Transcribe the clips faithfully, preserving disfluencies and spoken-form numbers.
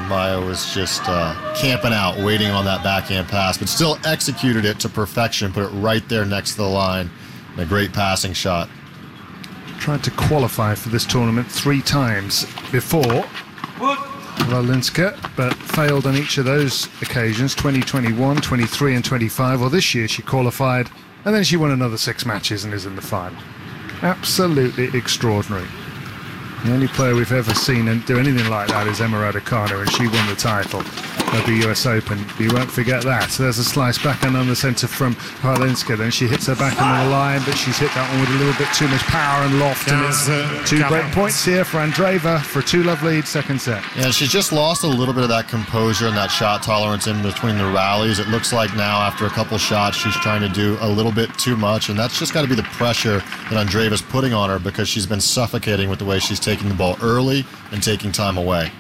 Maya was just uh, camping out, waiting on that backhand pass, but still executed it to perfection, put it right there next to the line. A great passing shot. Tried to qualify for this tournament three times before, Walinska, but failed on each of those occasions, twenty twenty-one, twenty-three and twenty-five. Well, this year she qualified, and then she won another six matches and is in the final. Absolutely extraordinary. The only player we've ever seen do anything like that is Emma Raducanu, and she won the title of the U S Open. You won't forget that. So there's a slice backhand on the centre from Walinska. Then she hits her backhand on the line, but she's hit that one with a little bit too much power and loft. And it's two break points here for Andreeva for a two-love lead, second set. Yeah, she's just lost a little bit of that composure and that shot tolerance in between the rallies. It looks like now after a couple shots she's trying to do a little bit too much, and that's just got to be the pressure that Andreeva's putting on her because she's been suffocating with the way she's taking the ball early and taking time away.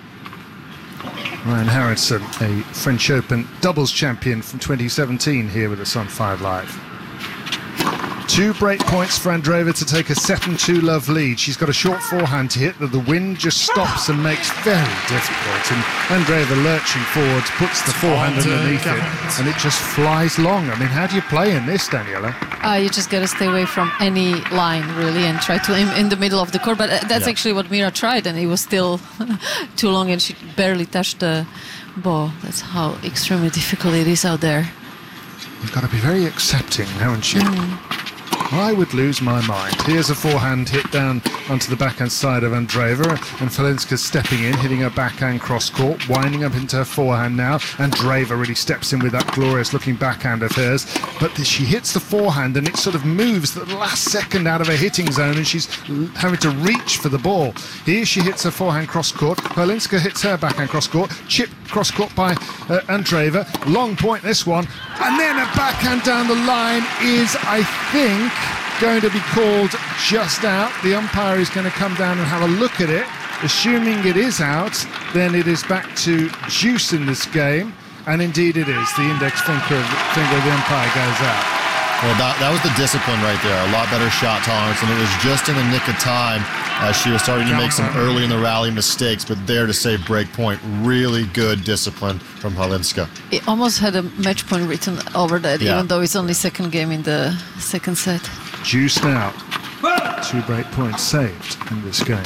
Ryan Harrison, a French Open doubles champion from twenty seventeen, here with us on Five Live. Two break points for Andreeva to take a set and two love lead. She's got a short forehand to hit that the wind just stops and makes very difficult. And Andreeva lurching forward puts the forehand underneath it, and it just flies long. I mean, how do you play in this, Daniela? Uh, you just got to stay away from any line, really, and try to aim in the middle of the court. But that's yeah. actually what Mira tried, and it was still too long, and she barely touched the ball. That's how extremely difficult it is out there. You've got to be very accepting, haven't you? Mm. I would lose my mind. Here's a forehand hit down onto the backhand side of Andreeva, and Walinska stepping in, hitting her backhand cross court, winding up into her forehand now. Andreeva really steps in with that glorious looking backhand of hers, but she hits the forehand and it sort of moves the last second out of her hitting zone, and she's having to reach for the ball. Here she hits her forehand cross court. Walinska hits her backhand cross court, chip cross court by uh, Andreeva. Long point this one, and then a backhand down the line is, I think, going to be called just out. The umpire is going to come down and have a look at it. Assuming it is out, then it is back to juice in this game, and indeed it is. The index finger, finger of the umpire goes out. Well, that, that was the discipline right there. A lot better shot tolerance, and it was just in the nick of time as she was starting to make some early in the rally mistakes, but there to save break point. Really good discipline from Walinska. It almost had a match point written over that, yeah. even though it's only second game in the second set. Juice now. Two break points saved in this game.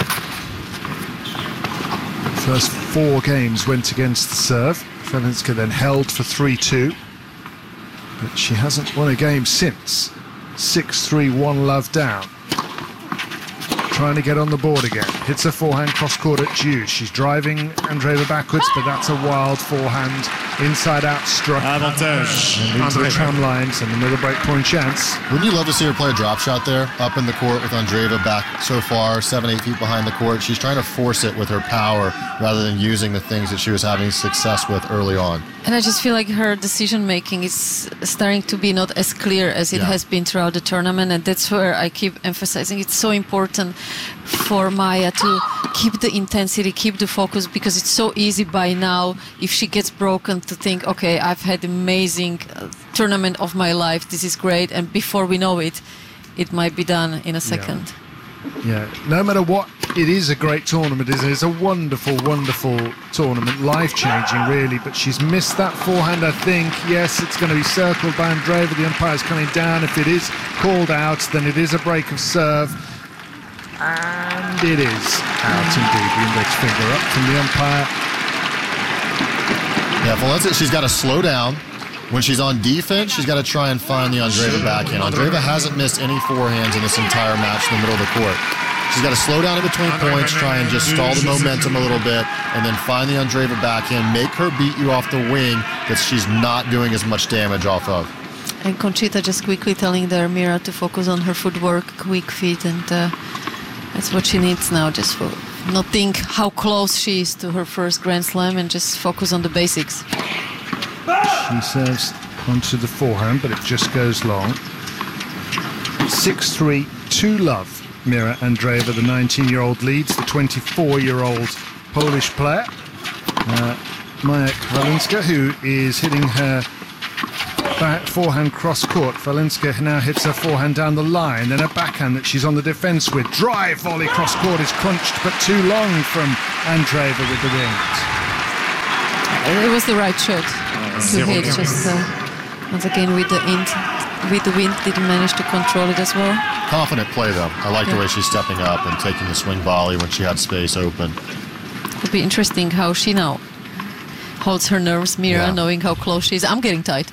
First four games went against the serve. Walinska then held for three two. But she hasn't won a game since. six three, one love down. Trying to get on the board again. Hits a forehand cross-court at Juice. She's driving Andreeva backwards, but that's a wild forehand. Inside-out struck. Avantage. And into the tram lines, and another break-point chance. Wouldn't you love to see her play a drop shot there, up in the court with Andreeva back so far, seven, eight feet behind the court? She's trying to force it with her power rather than using the things that she was having success with early on. And I just feel like her decision-making is starting to be not as clear as it yeah. has been throughout the tournament, and that's where I keep emphasizing it's so important for Maya to keep the intensity, keep the focus, because it's so easy by now, if she gets broken, to think, okay, I've had amazing uh, tournament of my life, this is great, and before we know it, it might be done in a second. Yeah, yeah. No matter what, it is a great tournament, isn't it? It's a wonderful, wonderful tournament, life-changing, really, but she's missed that forehand, I think. Yes, it's going to be circled by Andreeva, the umpire's coming down. If it is called out, then it is a break of serve. And it is out indeed. The index finger up from the umpire. Yeah, Walinska, she's got to slow down. When she's on defense, she's got to try and find the Andreeva backhand. Andreeva hasn't missed any forehands in this entire match in the middle of the court. She's got to slow down in between points, try and just stall the momentum a little bit, and then find the Andreeva backhand, make her beat you off the wing that she's not doing as much damage off of. And Conchita just quickly telling the Mira to focus on her footwork, quick feet, and uh, that's what she needs now, just for not think how close she is to her first Grand Slam and just focus on the basics. She serves onto the forehand, but it just goes long. six three, two love. Mira Andreeva, the nineteen-year-old, leads the twenty-four-year-old Polish player. Uh, Maja Walinska, who is hitting her back forehand cross-court. Walinska now hits her forehand down the line, then a backhand that she's on the defence with. Drive volley cross-court is crunched, but too long from Andreeva with the wings. it was the right shot to hit. Just uh, once again with the int, with the wind, didn't manage to control it as well. Confident play though. I like yeah. the way she's stepping up and taking the swing volley when she had space open. It'll be interesting how she now holds her nerves, Mira, yeah. knowing how close she is. I'm getting tight.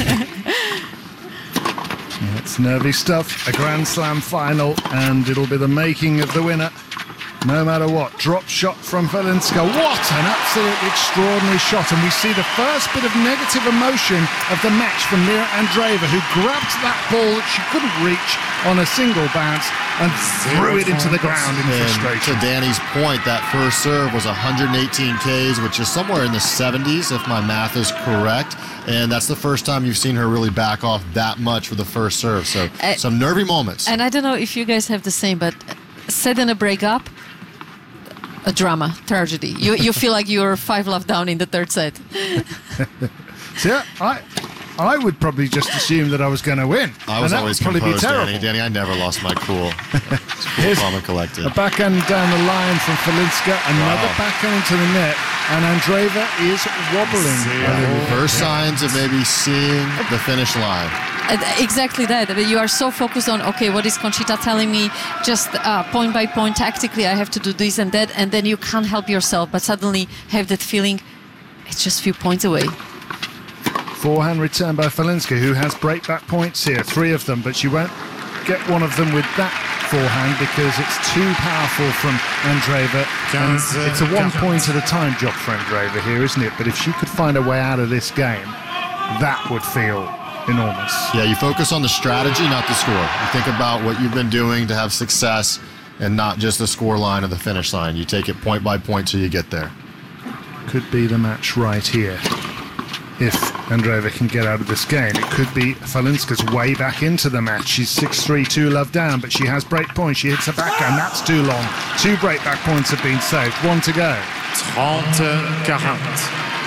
It's nervy stuff. A Grand Slam final, and it'll be the making of the winner. No matter what. Drop shot from Valinska. What an absolutely extraordinary shot. And we see the first bit of negative emotion of the match from Mira Andreeva, who grabbed that ball that she couldn't reach on a single bounce and threw it into the ground in frustration. To Danny's point, that first serve was one hundred eighteen Ks, which is somewhere in the seventies, if my math is correct. And that's the first time you've seen her really back off that much for the first serve. So uh, some nervy moments. And I don't know if you guys have the same, but set in a breakup, a drama, tragedy. You you feel like you're five love down in the third set. So yeah, I I would probably just assume that I was going to win. I was always composed, Danny. Danny, I never lost my cool. Cool, calm and collected. A backhand down the line from Valinska, another wow. backhand into the net, and Andreeva is wobbling. Yeah. First signs of maybe seeing the finish line. Exactly that. I mean, you are so focused on, okay, what is Conchita telling me? Just uh, point by point, tactically, I have to do this and that, and then you can't help yourself, but suddenly have that feeling, it's just a few points away. Forehand return by Valinska, who has breakback points here, three of them, but she won't get one of them with that forehand because it's too powerful from Andreeva. And it's a one point at a time job for Andreeva here, isn't it? But if she could find a way out of this game, that would feel enormous. Yeah, you focus on the strategy, not the score. You think about what you've been doing to have success and not just the score line or the finish line. You take it point by point till you get there. Could be the match right here. If Andreeva can get out of this game, it could be Valinska's way back into the match. She's six three, two love down, but she has break points. She hits a backhand. That's too long. Two breakback points have been saved. One to go. thirty quarante.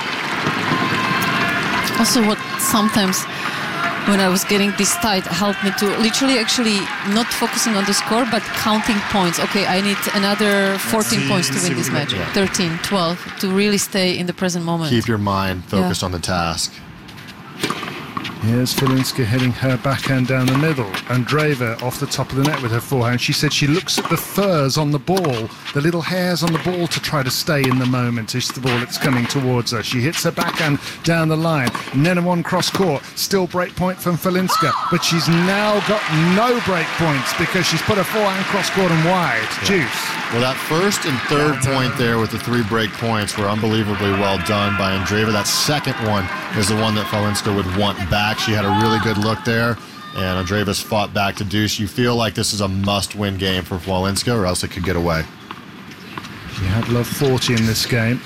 Also, what sometimes when I was getting this tight helped me to literally actually not focusing on the score but counting points. Okay, I need another fourteen points to win this match. Yeah. thirteen, twelve, to really stay in the present moment. Keep your mind focused yeah. on the task. Here's Valinska hitting her backhand down the middle. Andreeva off the top of the net with her forehand. She said she looks at the furs on the ball, the little hairs on the ball, to try to stay in the moment as the ball that's coming towards her. She hits her backhand down the line. Nenamon cross court. Still break point from Valinska, but she's now got no break points because she's put her forehand cross court and wide. Yeah. Juice. Well, that first and third point there with the three break points were unbelievably well done by Andreeva. That second one is the one that Valinska would want back. She had a really good look there, and Andreeva's fought back to deuce. You feel like this is a must-win game for Valinska, or else it could get away. She had love forty in this game.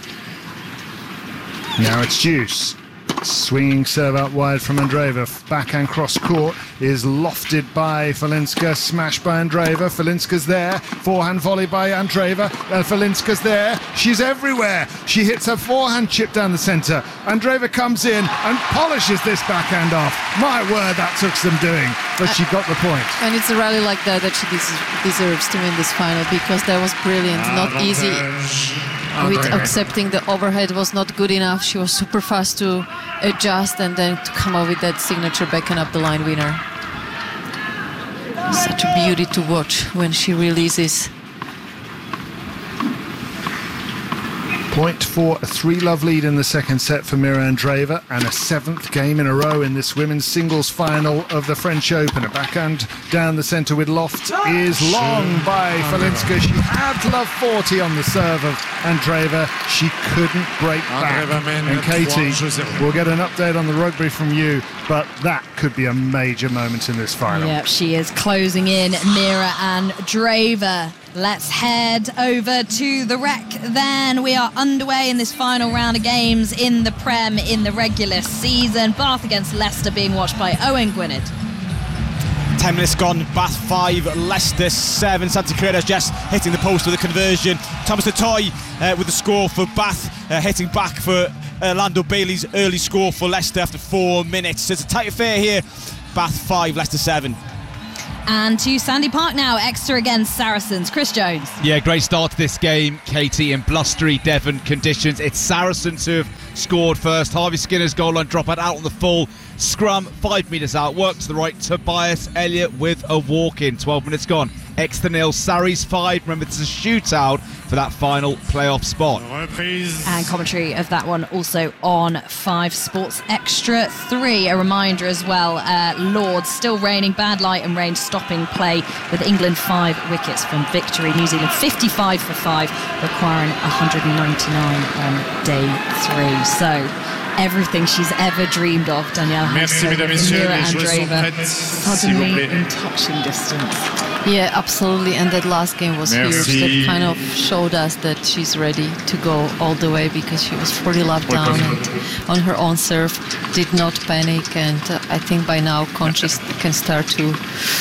Now it's deuce. Swinging serve out wide from Andreeva. Backhand cross court is lofted by Valinska. Smashed by Andreeva. Valinska's there. Forehand volley by Andreeva. Uh, Valinska's there. She's everywhere. She hits her forehand chip down the centre. Andreeva comes in and polishes this backhand off. My word, that took some doing. But she got the point. And it's a rally like that that she des- deserves to win this final, because that was brilliant. Not easy. With accepting the overhead was not good enough. She was super fast to adjust and then to come up with that signature backhand up the line winner. Such a beauty to watch when she releases. Point for a three-love lead in the second set for Mira Andreeva, and a seventh game in a row in this women's singles final of the French Open. A backhand down the centre with loft is long by Valinska. She had love forty on the serve of Andreeva. She couldn't break back. And Katie, we'll get an update on the rugby from you, but that could be a major moment in this final. Yep, she is closing in, Mira Andreeva. Let's head over to the rec then. We are underway in this final round of games in the Prem in the regular season. Bath against Leicester being watched by Owen Gwynedd. Ten minutes gone, Bath five, Leicester seven. Santa Clarita just hitting the post with a conversion. Thomas Toy uh, with the score for Bath, uh, hitting back for Orlando Bailey's early score for Leicester after four minutes. It's a tight affair here. Bath five, Leicester seven. And to Sandy Park now, Exeter against Saracens. Chris Jones. Yeah, great start to this game, Katie, in blustery Devon conditions. It's Saracens who have scored first. Harvey Skinner's goal line dropout out on the full. Scrum, five metres out, work to the right. Tobias Elliott with a walk-in. twelve minutes gone. Exeter nil, Sarries five. Remember, it's a shootout for that final playoff spot. And commentary of that one also on five Sports Extra three. A reminder as well, uh, Lords still raining, bad light and rain stopping play with England five wickets from victory. New Zealand fifty-five for five, requiring one hundred ninety-nine on day three. So everything she's ever dreamed of, Danielle. Merci, mesdames, messieurs. Les joueurs sont prêtes, s'il vous Suddenly plaît. in touching distance. Yeah, absolutely. And that last game was Merci. huge. That kind of showed us that she's ready to go all the way because she was forty love down and on her own serve, did not panic. And uh, I think by now Conchi can start to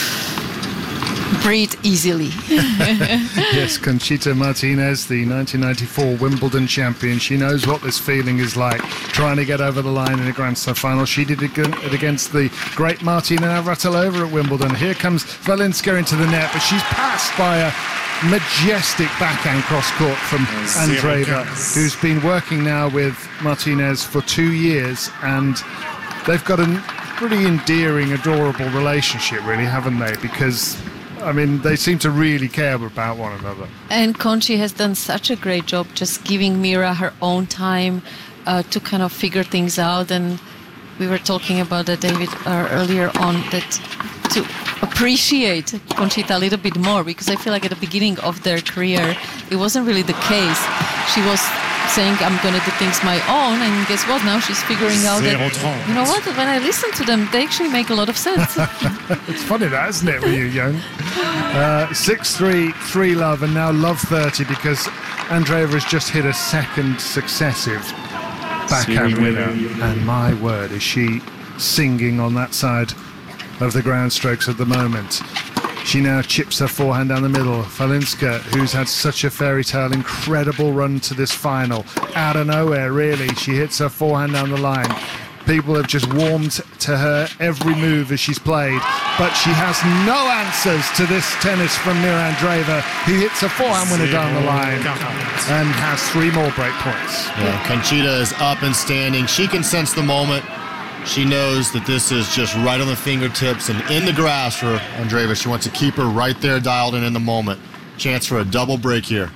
breathe easily. Yes, Conchita Martinez, the nineteen ninety-four Wimbledon champion. She knows what this feeling is like, trying to get over the line in a Grand Slam final. She did it against the great Martina Navratilova at Wimbledon. Here comes Valinska into the net, but she's passed by a majestic backhand cross-court from Andreeva, who's been working now with Martinez for two years, and they've got a pretty endearing, adorable relationship, really, haven't they? Because I mean, they seem to really care about one another. And Conchi has done such a great job just giving Mira her own time uh, to kind of figure things out. And we were talking about that, David, uh, earlier on, that to appreciate Conchita a little bit more, because I feel like at the beginning of their career, it wasn't really the case. She was saying, I'm going to do things my own, and guess what? Now she's figuring out that, you know what, when I listen to them, they actually make a lot of sense. It's funny that, isn't it, with you, Young? Uh, six three, three love, and now love thirty, because Andreeva has just hit a second successive backhand winner. And my word, is she singing on that side of the ground strokes at the moment. She now chips her forehand down the middle. Valinska, who's had such a fairy tale, incredible run to this final. Out of nowhere, really, she hits her forehand down the line. People have just warmed to her every move as she's played, but she has no answers to this tennis from Mira Andreeva, who hits a forehand winner down the line and has three more break points. Yeah, Conchita is up and standing. She can sense the moment. She knows that this is just right on the fingertips and in the grass for Andreeva. She wants to keep her right there dialed in in the moment. Chance for a double break here.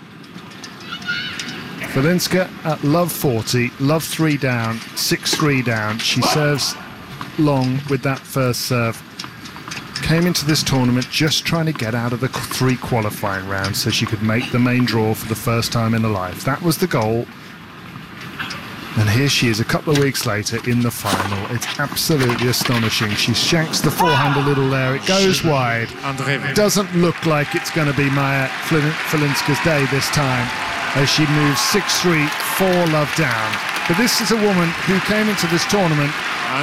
Valinska at love forty, love three down, six three down. She serves long with that first serve. Came into this tournament just trying to get out of the three qualifying rounds so she could make the main draw for the first time in her life. That was the goal. And here she is a couple of weeks later in the final. It's absolutely astonishing. She shanks the forehand a little there. It goes wide. Doesn't look like it's going to be Maya Valinska's day this time, as she moves six three, four love down. But this is a woman who came into this tournament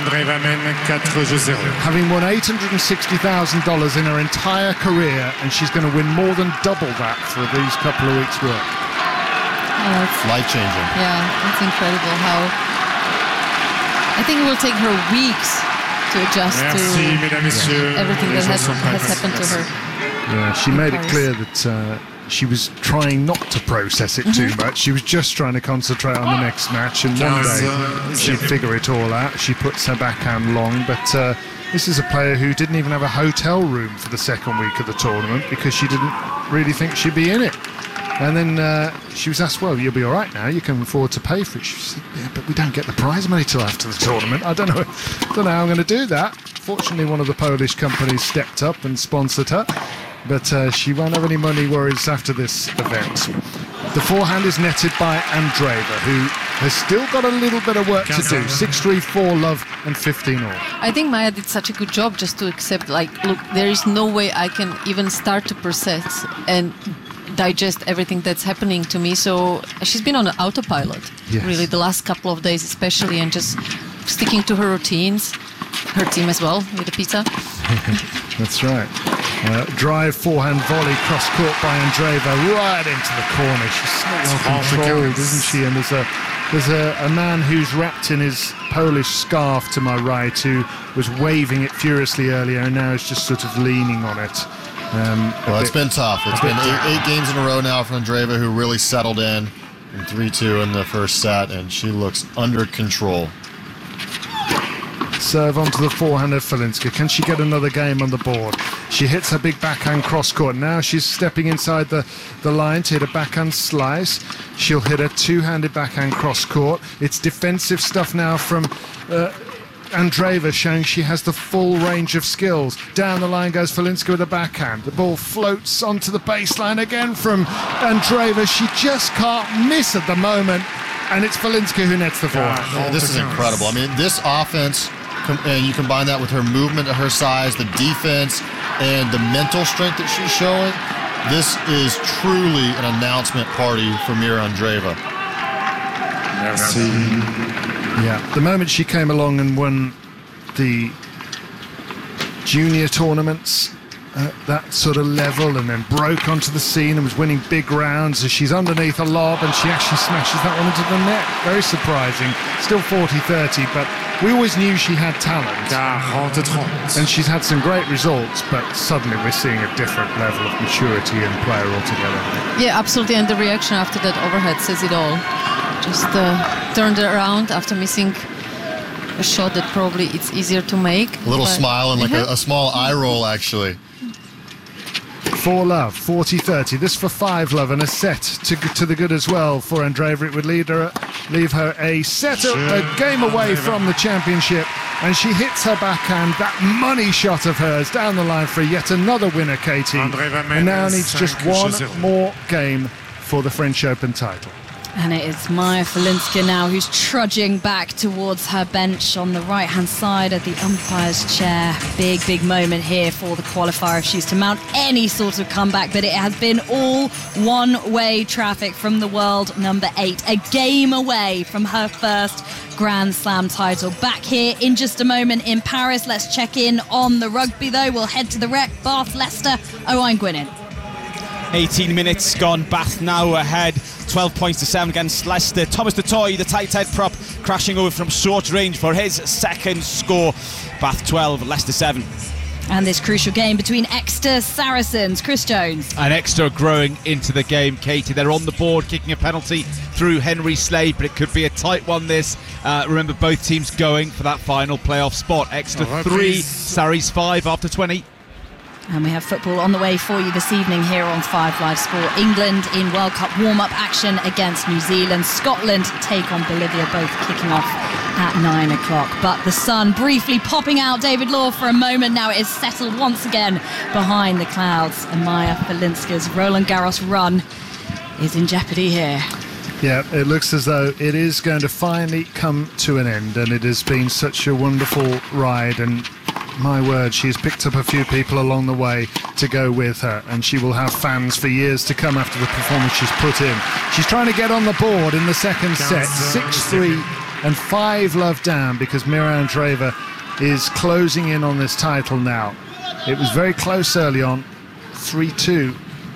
having won eight hundred sixty thousand dollars in her entire career, and she's going to win more than double that for these couple of weeks' work. Oh, Life-changing. Yeah, it's incredible how I think it will take her weeks to adjust Merci, to mesdames, messieurs. everything Les that has, joueurs sont has prêts. happened to her. Yeah, she made it clear that uh, she was trying not to process it too much. She was just trying to concentrate on the next match, and one day she'd figure it all out. She puts her backhand long, but uh, this is a player who didn't even have a hotel room for the second week of the tournament because she didn't really think she'd be in it. And then uh, she was asked, well, you'll be all right now, you can afford to pay for it. She said, yeah, but we don't get the prize money till after the tournament. I don't know, don't know how I'm going to do that. Fortunately, one of the Polish companies stepped up and sponsored her, but uh, she won't have any money worries after this event. The forehand is netted by Andreeva, who has still got a little bit of work to do. six three, four love and fifteen all. I think Maya did such a good job just to accept, like, look, there is no way I can even start to process and digest everything that's happening to me. So she's been on an autopilot, yes. really, the last couple of days especially, and just sticking to her routines, her team as well, with the pizza. That's right. Uh, drive forehand volley cross court by Andreeva right into the corner. She's so well controlled, isn't she? And there's a There's a, a man who's wrapped in his Polish scarf to my right who was waving it furiously earlier and now is just sort of leaning on it. Um, well, it's been tough. It's been eight, eight games in a row now for Andreeva, who really settled in in three two in the first set, and she looks under control. Serve onto the forehand of Falinska. Can she get another game on the board? She hits her big backhand cross-court. Now she's stepping inside the, the line to hit a backhand slice. She'll hit a two-handed backhand cross-court. It's defensive stuff now from uh, Andreeva, showing she has the full range of skills. Down the line goes Falinska with a backhand. The ball floats onto the baseline again from Andreeva. She just can't miss at the moment, and it's Falinska who nets the forehand. Yeah, this is incredible. I mean, this offense, and you combine that with her movement at her size, the defense, and the mental strength that she's showing, this is truly an announcement party for Mira Andreeva. Yeah, the moment she came along and won the junior tournaments at that sort of level and then broke onto the scene and was winning big rounds, as she's underneath a lob and she actually smashes that one into the net. Very surprising. Still forty thirty, but we always knew she had talent. And she's had some great results, but suddenly we're seeing a different level of maturity and player altogether. Yeah, absolutely. And the reaction after that overhead says it all. Just uh, turned it around after missing a shot that probably it's easier to make. A little but smile and like a, a small eye roll, actually. Four love, forty thirty. This for five love and a set to to the good as well for Andreeva. It would lead her, leave her a set, a, a game away from the championship. And she hits her backhand, that money shot of hers down the line for yet another winner, Katie. And now needs just one more game for the French Open title. And it is Maya Falinska now who's trudging back towards her bench on the right-hand side of the umpire's chair. Big, big moment here for the qualifier if she's to mount any sort of comeback, but it has been all one-way traffic from the world number eight. A game away from her first Grand Slam title. Back here in just a moment in Paris. Let's check in on the rugby, though. We'll head to the Rec, Bath, Leicester, Owain Gwynedd. eighteen minutes gone, Bath now ahead, twelve points to seven against Leicester. Thomas du Toit, the tight head prop, crashing over from short range for his second score. Bath twelve, Leicester seven. And this crucial game between Exeter Saracens. Chris Jones. And Exeter growing into the game, Katie. They're on the board, kicking a penalty through Henry Slade, but it could be a tight one, this. Uh, remember, both teams going for that final playoff spot. Exeter three, Sarries five after twenty. And we have football on the way for you this evening here on Five Live Sport. England in World Cup warm-up action against New Zealand. Scotland take on Bolivia, both kicking off at nine o'clock. But the sun briefly popping out, David Law, for a moment now. It is settled once again behind the clouds. And Maya Falinska's Roland Garros run is in jeopardy here. Yeah, it looks as though it is going to finally come to an end, and it has been such a wonderful ride, and my word, she's picked up a few people along the way to go with her, and she will have fans for years to come after the performance she's put in. She's trying to get on the board in the second set, six three and five love down, because Mira Andreeva is closing in on this title now. It was very close early on, three two.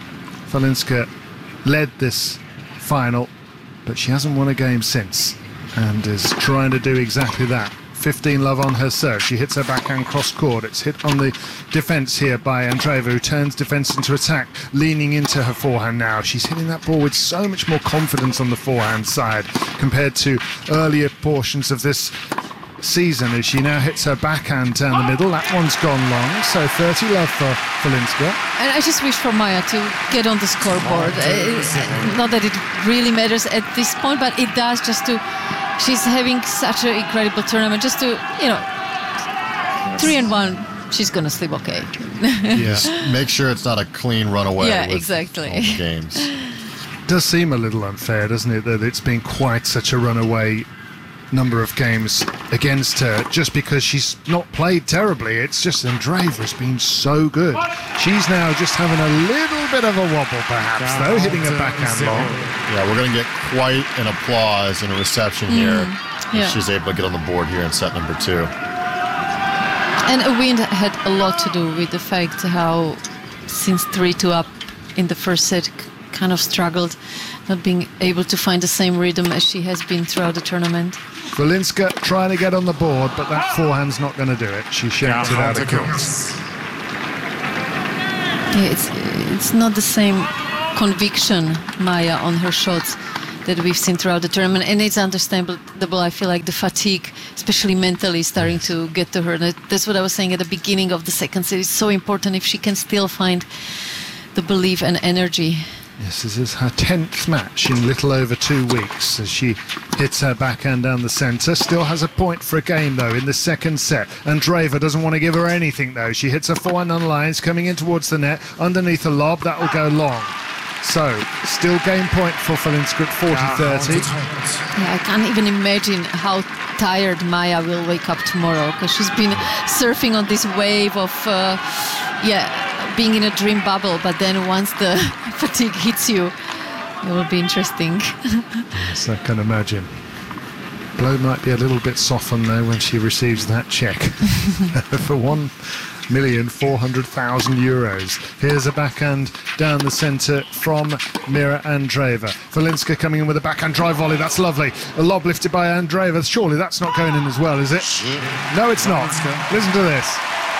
Falinska led this final, but she hasn't won a game since, and is trying to do exactly that. fifteen love on her serve. She hits her backhand cross court. It's hit on the defence here by Andreeva, who turns defence into attack, leaning into her forehand now. She's hitting that ball with so much more confidence on the forehand side compared to earlier portions of this season, as she now hits her backhand down the middle. That one's gone long, so thirty love for Falinska. And I just wish for Maya to get on the scoreboard. Uh, not that it really matters at this point, but it does, just to... She's having such an incredible tournament. Just to, you know, three and one, she's going to sleep okay. Yes, make sure it's not a clean runaway. Yeah, with exactly. all the games. It does seem a little unfair, doesn't it, that it's been quite such a runaway number of games against her, just because she's not played terribly. It's just Andreeva's been so good. She's now just having a little bit of a wobble, perhaps, though, hitting a backhand long. Yeah, we're going to get quite an applause and a reception Mm, here. yeah. She's able to get on the board here in set number two. And a win had a lot to do with the fact how, since three two up in the first set, kind of struggled, not being able to find the same rhythm as she has been throughout the tournament. Valinska trying to get on the board, but that forehand's not going to do it. She shanked it out of course. Yeah, it's it's not the same conviction, Maya, on her shots that we've seen throughout the tournament, and it's understandable. I feel like the fatigue, especially mentally, is starting to get to her. And that's what I was saying at the beginning of the second set. It's so important if she can still find the belief and energy. Yes, this is her tenth match in little over two weeks as she hits her backhand down the centre. Still has a point for a game, though, in the second set. Andreeva doesn't want to give her anything, though. She hits her forehand on the lines, coming in towards the net, underneath a lob. That will go long. So, still game point for Falinska at forty thirty. Yeah, I can't even imagine how tired Maya will wake up tomorrow, because she's been surfing on this wave of, uh, yeah, being in a dream bubble. But then once the fatigue hits you, it will be interesting. Yes, I can imagine. Blow might be a little bit softened, though, when she receives that check for one million four hundred thousand euros. Here's a backhand down the centre from Mira Andreeva. Falinska coming in with a backhand drive volley. That's lovely. A lob lifted by Andreeva. Surely that's not going in as well, is it? No, it's not. Listen to this.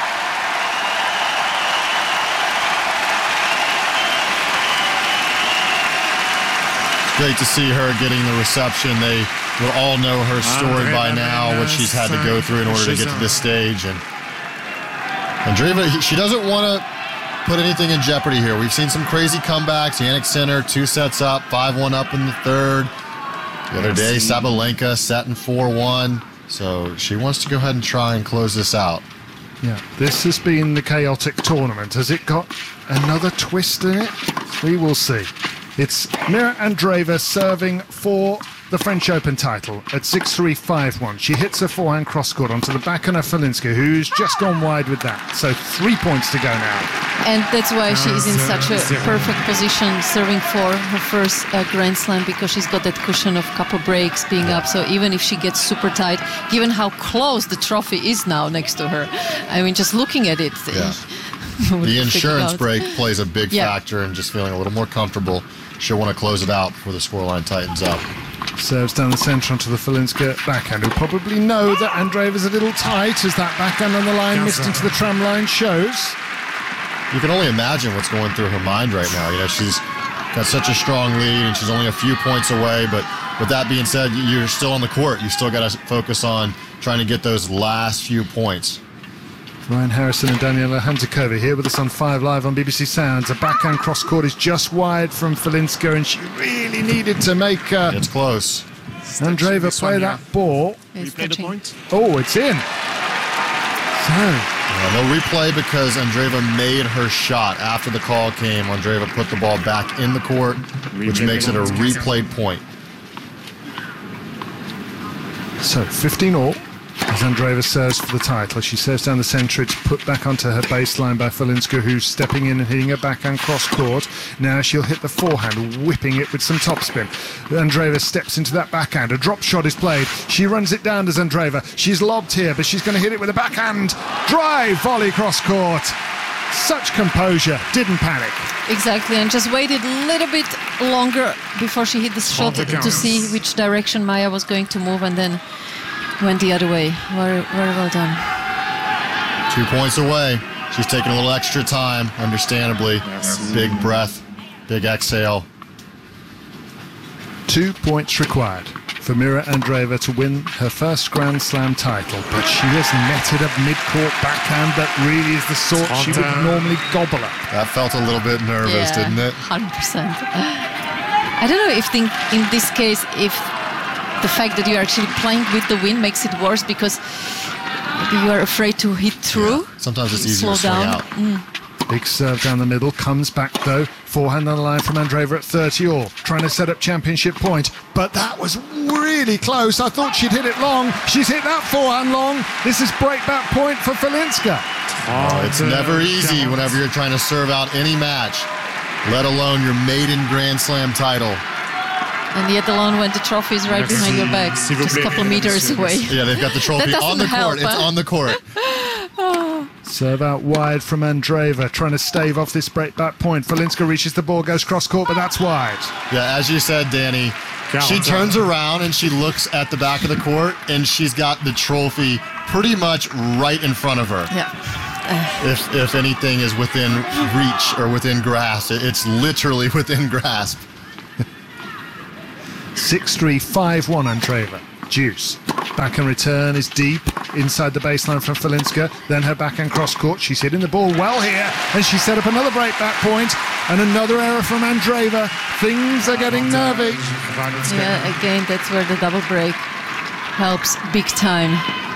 Great to see her getting the reception. They will all know her story by now, what she's had to go through in order to get to this stage. And Andreeva, she doesn't want to put anything in jeopardy here. We've seen some crazy comebacks. Jannik Sinner, two sets up, five one up in the third. The other day, Sabalenka setting four one. So she wants to go ahead and try and close this out. Yeah, this has been the chaotic tournament. Has it got another twist in it? We will see. It's Mira Andreeva serving for the French Open title at six three five one. She hits her forehand cross-court onto the backhand of Falinska, who's just gone wide with that. So three points to go now. And that's why she is in such a perfect position serving for her first uh, Grand Slam, because she's got that cushion of couple breaks being up. So even if she gets super tight, given how close the trophy is now next to her, I mean, just looking at it, yeah. The insurance break plays a big yeah. factor in just feeling a little more comfortable. She'll want to close it out before the scoreline tightens up. Serves down the centre onto the Falinska backhand, who probably know that Andreeva's a little tight as that backhand on the line missed into the tram line shows. You can only imagine what's going through her mind right now. You know, she's got such a strong lead and she's only a few points away, but with that being said, you're still on the court. You still got to focus on trying to get those last few points. Ryan Harrison and Daniela Hantakova here with us on Five Live on B B C Sounds. A backhand cross-court is just wide from Falinska, and she really needed to make uh, it's close. Andreeva play that ball. It's Replay the point. Oh, it's in. So Yeah, no replay because Andreeva made her shot. After the call came, Andreeva put the ball back in the court, which makes it a replayed point. So fifteen all. As Andreeva serves for the title, she serves down the centre. It's put back onto her baseline by Falinska, who's stepping in and hitting a backhand cross-court. Now she'll hit the forehand, whipping it with some topspin. Andreeva steps into that backhand. A drop shot is played. She runs it down as Andreeva. She's lobbed here, but she's going to hit it with a backhand. Drive, volley cross-court. Such composure, didn't panic. Exactly, and just waited a little bit longer before she hit the shot to see which direction Maya was going to move, and then went the other way. Very, very well done. Two points away. She's taking a little extra time, understandably. Yes. Big breath, big exhale. Two points required for Mira Andreeva to win her first Grand Slam title, but she has netted a mid-court backhand that really is the sort she would normally gobble up. That felt a little bit nervous, yeah, didn't it? one hundred percent. I don't know if think in this case, if the fact that you're actually playing with the wind makes it worse, because maybe you are afraid to hit through. Yeah. Sometimes it's easier slow to swing down. out. Mm. Big serve down the middle, comes back though. Forehand on the line from Andreeva at thirty all, trying to set up championship point. But that was really close. I thought she'd hit it long. She's hit that forehand long. This is breakback point for Falinska. Oh, it's never easy whenever you're trying to serve out any match, let alone your maiden Grand Slam title. And yet alone when the trophy is right behind your back, just a couple of meters away. Yeah, they've got the trophy on the court. Help, it's huh? on the court. Serve out wide from Andreeva, trying to stave off this break back point. Valinska reaches the ball, goes cross court, but that's wide. Yeah, as you said, Danny, she turns around and she looks at the back of the court, and she's got the trophy pretty much right in front of her. Yeah. Uh, if if anything is within reach or within grasp, it's literally within grasp. six three, five one Andreeva. Deuce. Backhand return is deep inside the baseline from Valinska. Then her backhand cross court. She's hitting the ball well here, and she set up another break back point, and another error from Andreeva. Things are getting nervy. Yeah, again, that's where the double break helps big time.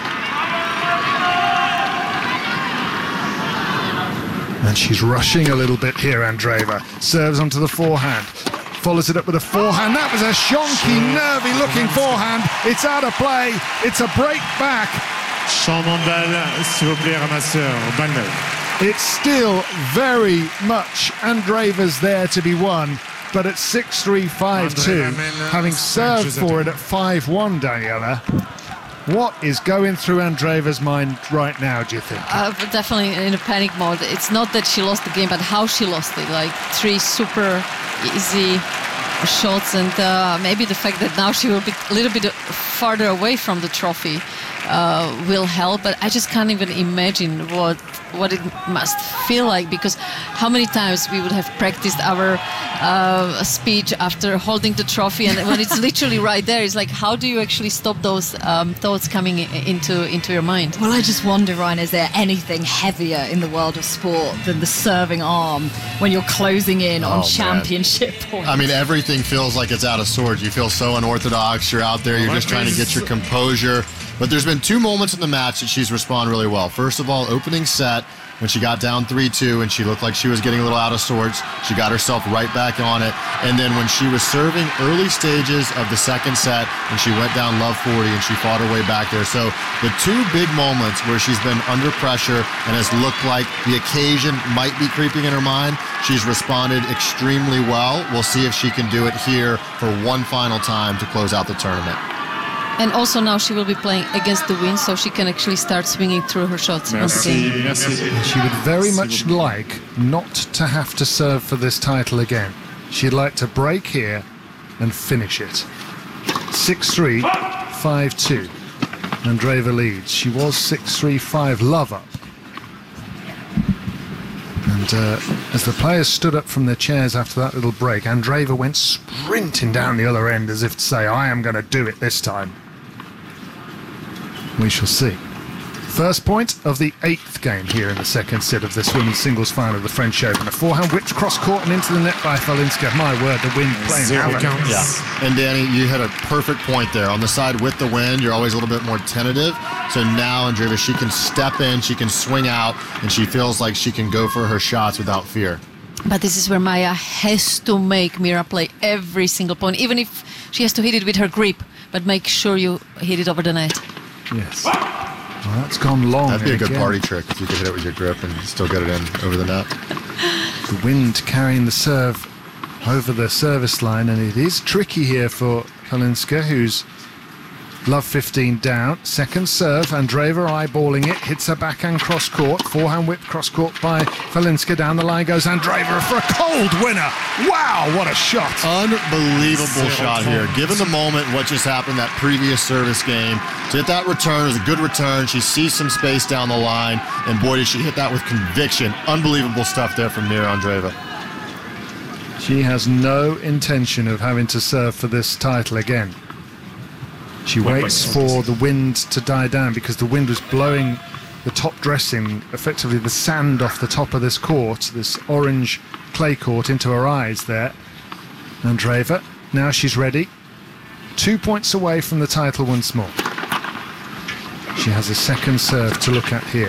And she's rushing a little bit here, Andreeva. Serves onto the forehand. Follows it up with a forehand. That was a shonky, nervy-looking forehand. It's out of play. It's a break back. Changement de balle, s'il vous plaît, ramasseur. Balle neuve. It's still very much Andreeva's there to be won, but at six three, five two, having served for it at five one, Daniela, what is going through Andreeva's mind right now, do you think? Uh, definitely in a panic mode. It's not that she lost the game, but how she lost it. Like three super easy shots, and uh, maybe the fact that now she will be a little bit farther away from the trophy uh, will help. But I just can't even imagine what what it must feel like, because how many times we would have practiced our uh, speech after holding the trophy, and when it's literally right there, it's like, how do you actually stop those um, thoughts coming into into your mind? Well, I just wonder, Ryan, is there anything heavier in the world of sport than the serving arm when you're closing in on Oh, championship points? I mean, everything feels like it's out of sorts. You feel so unorthodox. You're out there. You're just trying to get your composure. But there's been two moments in the match that she's responded really well. First of all, opening set, when she got down three two and she looked like she was getting a little out of sorts, she got herself right back on it. And then when she was serving early stages of the second set, and she went down love forty and she fought her way back there. So the two big moments where she's been under pressure and has looked like the occasion might be creeping in her mind, she's responded extremely well. We'll see if she can do it here for one final time to close out the tournament. And also now she will be playing against the wind, so she can actually start swinging through her shots. Merci, merci. She would very much like not to have to serve for this title again. She'd like to break here and finish it. six three, five two. Andreeva leads. She was six three, five love up. And uh, as the players stood up from their chairs after that little break, Andreeva went sprinting down the other end as if to say, I am going to do it this time. We shall see. First point of the eighth game here in the second set of this women's singles final of the French Open. A forehand whipped cross court and into the net by Valinska. My word, the wind playing havoc. Yeah, and Danny, you had a perfect point there. On the side with the wind, you're always a little bit more tentative. So now Andreeva, she can step in, she can swing out, and she feels like she can go for her shots without fear. But this is where Maya has to make Mira play every single point, even if she has to hit it with her grip, but make sure you hit it over the net. Yes. Well, that's gone long. That'd be a good again. party trick if you could hit it with your grip and still get it in over the net. The wind carrying the serve over the service line, and it is tricky here for Valinska, who's love fifteen down. Second serve, Andreeva eyeballing it, hits her backhand cross court, forehand whip cross court by Valinska. Down the line goes Andreeva for a cold winner. Wow, what a shot! Unbelievable shot here. Given the moment, what just happened that previous service game, to hit that return, it was a good return. She sees some space down the line, and boy, did she hit that with conviction. Unbelievable stuff there from Mira Andreeva. She has no intention of having to serve for this title again. She waits for the wind to die down, because the wind was blowing the top dressing, effectively the sand off the top of this court, this orange clay court, into her eyes there. Andreeva, now she's ready. Two points away from the title once more. She has a second serve to look at here.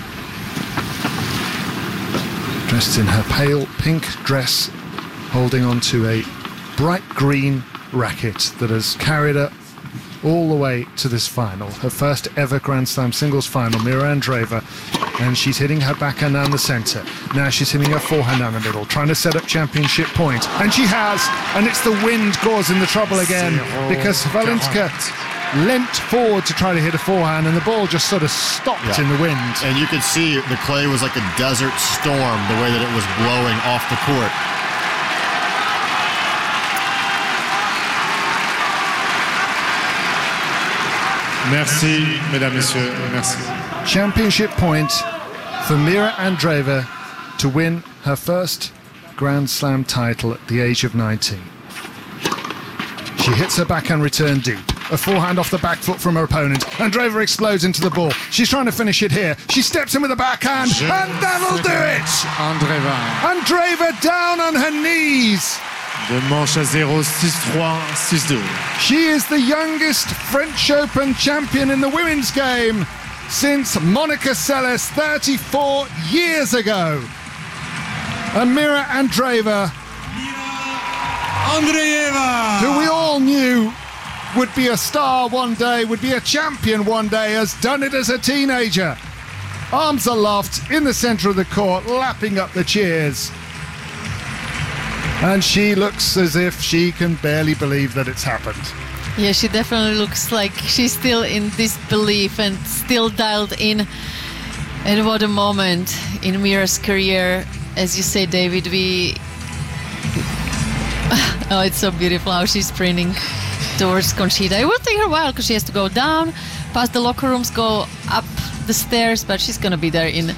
Dressed in her pale pink dress, holding on to a bright green racket that has carried her all the way to this final, her first ever Grand Slam singles final. Mira Andreeva, and she's hitting her backhand down the centre. Now she's hitting her forehand down the middle, trying to set up championship point, and she has, and it's the wind causing the trouble again, because Valinska leant forward to try to hit a forehand, and the ball just sort of stopped Yeah. in the wind. And you could see the clay was like a desert storm, the way that it was blowing off the court. Merci, mesdames, messieurs, merci. Championship point for Mira Andreeva to win her first Grand Slam title at the age of nineteen. She hits her backhand return deep. A forehand off the back foot from her opponent. Andreeva explodes into the ball. She's trying to finish it here. She steps in with a backhand, and that'll do it! Andreeva. Andreeva down on her knees. De manche à zéro, six trois, six deux. She is the youngest French Open champion in the women's game since Monica Seles thirty-four years ago. And Mira Andreeva, Andreeva! who we all knew would be a star one day, would be a champion one day, has done it as a teenager. Arms aloft in the centre of the court, lapping up the cheers. And she looks as if she can barely believe that it's happened. Yeah, she definitely looks like she's still in disbelief and still dialed in. And what a moment in Mira's career. As you say, David, we... oh, it's so beautiful how she's sprinting towards Conchita. It will take her a while because she has to go down, past the locker rooms, go up the stairs, but she's going to be there in,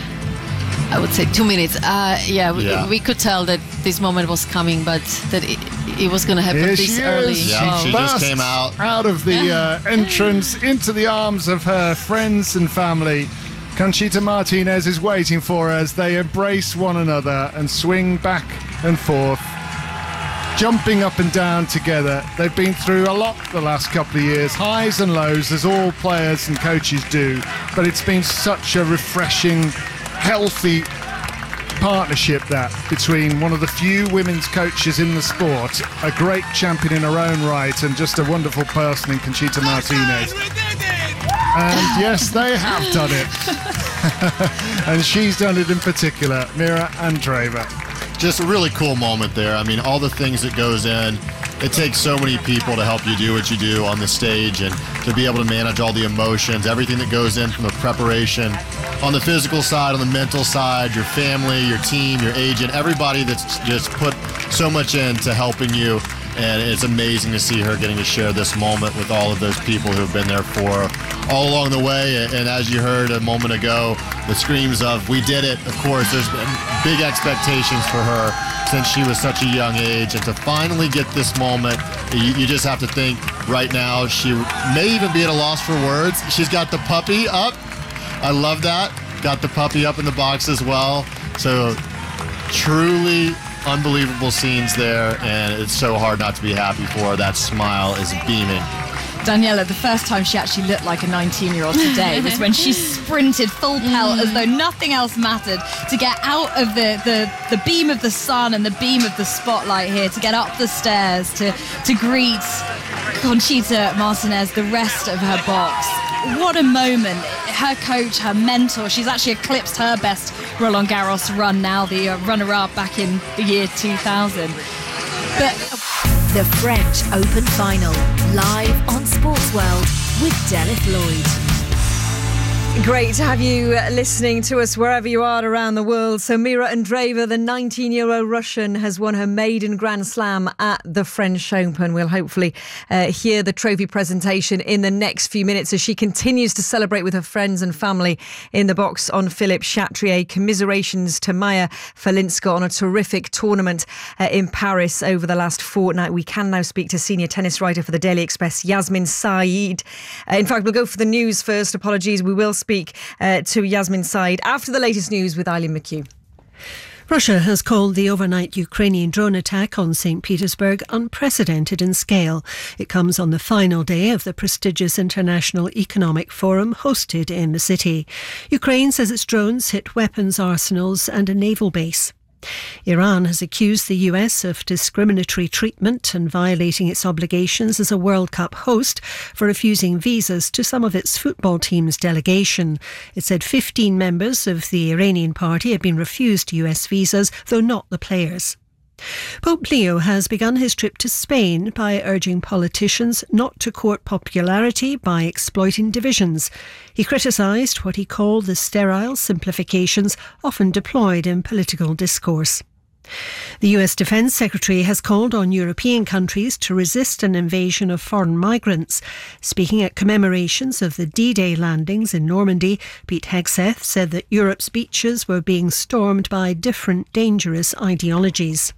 I would say, two minutes. Uh, yeah, we, Yeah. we could tell that this moment was coming, but that it, it was going to happen Here this she early. is. Yeah, Oh. she just Bursts came out. out of the uh, entrance into the arms of her friends and family. Conchita Martinez is waiting for her as they embrace one another and swing back and forth, jumping up and down together. They've been through a lot the last couple of years, highs and lows, as all players and coaches do, but it's been such a refreshing, healthy partnership that between one of the few women's coaches in the sport, a great champion in her own right, and just a wonderful person in Conchita Martinez. And yes, they have done it. And she's done it in particular, Mira Andreeva. Just a really cool moment there. I mean, all the things that goes in. It takes so many people to help you do what you do on the stage, and to be able to manage all the emotions, everything that goes in from the preparation, on the physical side, on the mental side, your family, your team, your agent, everybody that's just put so much into helping you. And it's amazing to see her getting to share this moment with all of those people who have been there for her all along the way. And as you heard a moment ago, the screams of "we did it." Of course, there's been big expectations for her since she was such a young age, and to finally get this moment, you, you just have to think right now she may even be at a loss for words. She's got the puppy up. I love that. Got the puppy up in the box as well. So truly unbelievable scenes there, and it's so hard not to be happy for her. That smile is beaming. Daniela, the first time she actually looked like a nineteen-year-old today was when she sprinted full pelt as though nothing else mattered to get out of the, the, the beam of the sun and the beam of the spotlight here, to get up the stairs, to, to greet Conchita Martinez, the rest of her box. What a moment. Her coach, her mentor, she's actually eclipsed her best Roland Garros run now, the uh, runner-up back in the year two thousand. But The French Open Final, live on Sports World with Delith Lloyd. Great to have you listening to us wherever you are around the world. So Mira Andreeva, the nineteen-year-old Russian, has won her maiden Grand Slam at the French Open. We'll hopefully uh, hear the trophy presentation in the next few minutes as she continues to celebrate with her friends and family in the box on Philippe Chatrier. Commiserations to Maya Falinska on a terrific tournament uh, in Paris over the last fortnight. We can now speak to senior tennis writer for the Daily Express, Yasmin Saeed. Uh, in fact, we'll go for the news first. Apologies. We will speak uh, to Yasmin Saeed after the latest news with Eileen McHugh. Russia has called the overnight Ukrainian drone attack on Saint Petersburg unprecedented in scale. It comes on the final day of the prestigious International Economic Forum hosted in the city. Ukraine says its drones hit weapons arsenals and a naval base. Iran has accused the U S of discriminatory treatment and violating its obligations as a World Cup host for refusing visas to some of its football team's delegation. It said fifteen members of the Iranian party had been refused U S visas, though not the players. Pope Leo has begun his trip to Spain by urging politicians not to court popularity by exploiting divisions. He criticised what he called the sterile simplifications often deployed in political discourse. The U S Defence Secretary has called on European countries to resist an invasion of foreign migrants. Speaking at commemorations of the D-Day landings in Normandy, Pete Hegseth said that Europe's beaches were being stormed by different dangerous ideologies.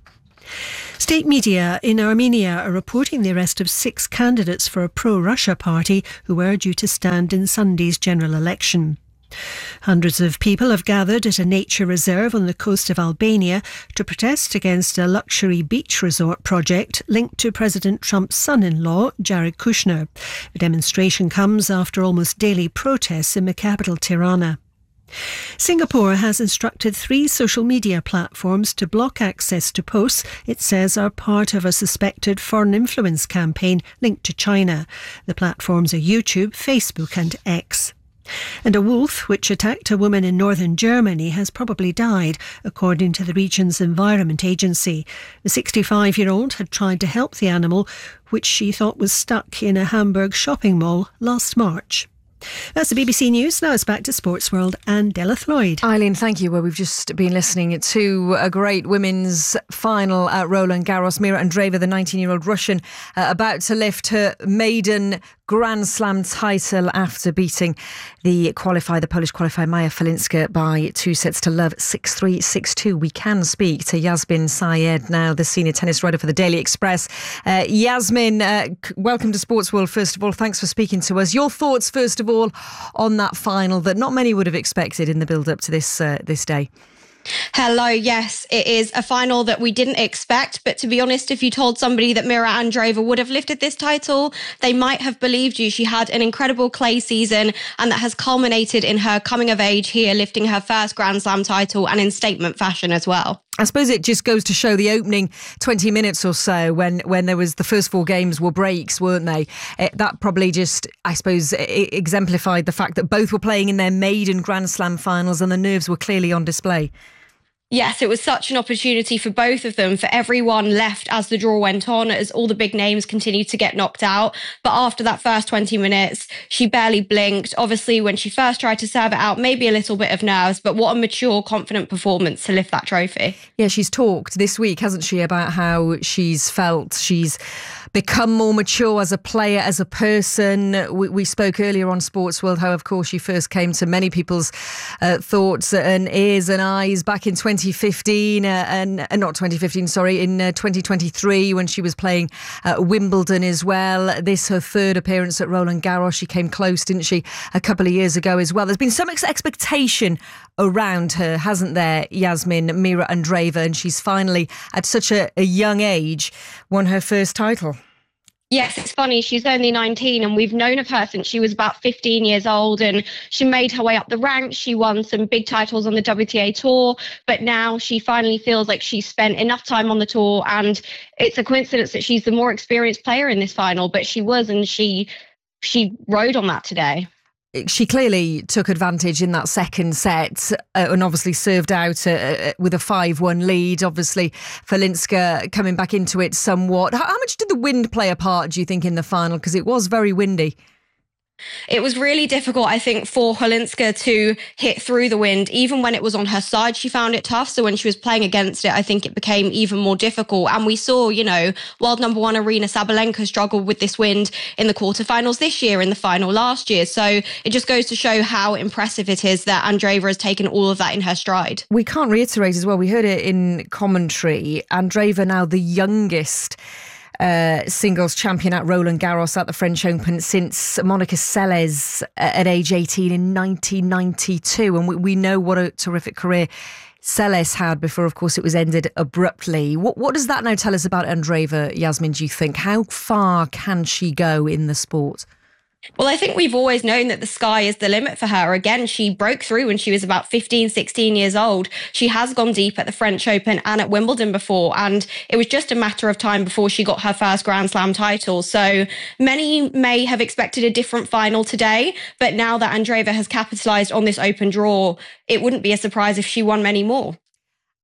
State media in Armenia are reporting the arrest of six candidates for a pro-Russia party who were due to stand in Sunday's general election. Hundreds of people have gathered at a nature reserve on the coast of Albania to protest against a luxury beach resort project linked to President Trump's son-in-law, Jared Kushner. The demonstration comes after almost daily protests in the capital, Tirana. Singapore has instructed three social media platforms to block access to posts it says are part of a suspected foreign influence campaign linked to China. The platforms are YouTube, Facebook and X. And a wolf which attacked a woman in northern Germany has probably died, according to the region's Environment Agency. The sixty-five-year-old had tried to help the animal, which she thought was stuck in a Hamburg shopping mall last March. That's the B B C News. Now it's back to Sports World and Della Floyd. Eileen, thank you. Well, we've just been listening to a great women's final at Roland Garros. Mira Andreeva, the nineteen-year-old Russian, uh, about to lift her maiden Grand Slam title after beating the qualifier, the Polish qualifier Maja Falinska by two sets to love, six three, six two. We can speak to Yasmin Syed now, the senior tennis writer for the Daily Express. Uh, Yasmin, uh, welcome to Sports World. First of all, thanks for speaking to us. Your thoughts, first of all, on that final that not many would have expected in the build-up to this uh, this day. Hello, yes, it is a final that we didn't expect, but to be honest, if you told somebody that Mira Andreeva would have lifted this title, they might have believed you. She had an incredible clay season, and that has culminated in her coming of age here, lifting her first Grand Slam title, and in statement fashion as well. I suppose it just goes to show the opening twenty minutes or so when, when there was the first four games were breaks, weren't they? It, that probably just, I suppose, it exemplified the fact that both were playing in their maiden Grand Slam finals and the nerves were clearly on display. Yes, it was such an opportunity for both of them, for everyone left as the draw went on, as all the big names continued to get knocked out. But after that first twenty minutes, she barely blinked. Obviously, when she first tried to serve it out, maybe a little bit of nerves, but what a mature, confident performance to lift that trophy. Yeah, she's talked this week, hasn't she, about how she's felt. She's become more mature as a player, as a person. We, we spoke earlier on Sports World how, of course, she first came to many people's uh, thoughts and ears and eyes back in twenty fifteen, uh, and uh, not twenty fifteen, sorry, in uh, twenty twenty-three when she was playing uh, Wimbledon as well. This, her third appearance at Roland Garros. She came close, didn't she, a couple of years ago as well. There's been some ex- expectation around her, hasn't there, Yasmin, Mira Andreeva, and she's finally, at such a, a young age, won her first title. Yes, it's funny. She's only nineteen and we've known of her since she was about fifteen years old, and she made her way up the ranks. She won some big titles on the W T A tour, but now she finally feels like she's spent enough time on the tour, and it's a coincidence that she's the more experienced player in this final, but she was, and she she rode on that today. She clearly took advantage in that second set uh, and obviously served out uh, with a five one lead. Obviously, Falinska coming back into it somewhat. How, how much did the wind play a part, do you think, in the final? Because it was very windy. It was really difficult, I think, for Falinska to hit through the wind. Even when it was on her side, she found it tough. So when she was playing against it, I think it became even more difficult. And we saw, you know, world number one Aryna Sabalenka struggled with this wind in the quarterfinals this year, in the final last year. So it just goes to show how impressive it is that Andreeva has taken all of that in her stride. We can't reiterate as well, we heard it in commentary, Andreeva now the youngest Uh, singles champion at Roland Garros at the French Open since Monica Seles at age eighteen in nineteen ninety-two. And we, we know what a terrific career Seles had before, of course, it was ended abruptly. What, what does that now tell us about Andreeva, Yasmin, do you think? How far can she go in the sport? Well, I think we've always known that the sky is the limit for her. Again, she broke through when she was about fifteen, sixteen years old. She has gone deep at the French Open and at Wimbledon before, and it was just a matter of time before she got her first Grand Slam title. So many may have expected a different final today, but now that Andreeva has capitalised on this open draw, it wouldn't be a surprise if she won many more.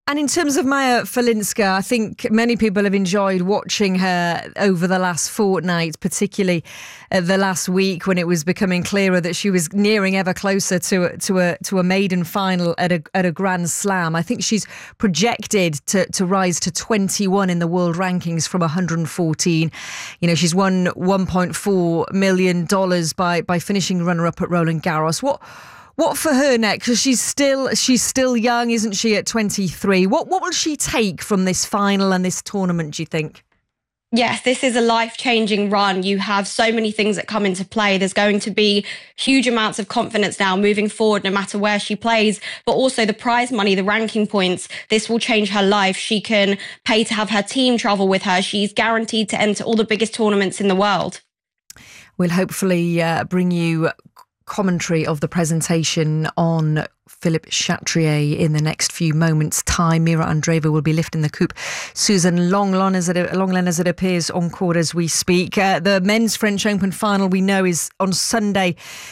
And in terms of Maya Falinska, I think many people have enjoyed watching her over the last fortnight, particularly uh, the last week when it was becoming clearer that she was nearing ever closer to a, to a to a maiden final at a at a Grand Slam. I think she's projected to to rise to twenty-one in the world rankings from one hundred fourteen. You know, she's won one point four million dollars by by finishing runner-up at Roland Garros. What? What for her next? Because she's still she's still young, isn't she? At twenty-three, what what will she take from this final and this tournament, do you think? Yes, this is a life-changing run. You have so many things that come into play. There's going to be huge amounts of confidence now moving forward, no matter where she plays, but also the prize money, the ranking points. This will change her life. She can pay to have her team travel with her. She's guaranteed to enter all the biggest tournaments in the world. We'll hopefully uh, bring you commentary of the presentation on Philippe Chatrier in the next few moments' time. Mira Andreeva will be lifting the coupe. Susan Lenglen, as it, Lenglen, as it appears on court as we speak. Uh, the men's French Open final we know is on Sunday.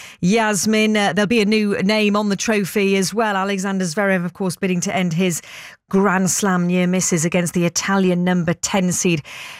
Yasmin, uh, there'll be a new name on the trophy as well. Alexander Zverev, of course, bidding to end his Grand Slam near misses against the Italian number ten seed